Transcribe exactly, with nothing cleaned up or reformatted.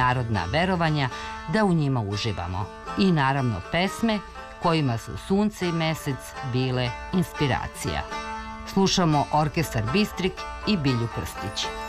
narodna verovanja da u njima uživamo. I naravno pesme kojima su sunce i mesec bile inspiracija. Slušamo orkestar Bistrik i Bilju Krstić.